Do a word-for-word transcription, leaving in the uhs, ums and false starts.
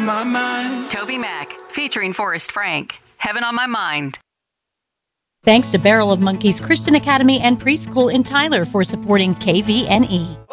on my mind. Toby Mac, featuring Forrest Frank. Heaven on My Mind. Thanks to Barrel of Monkeys Christian Academy and Preschool in Tyler for supporting K V N E.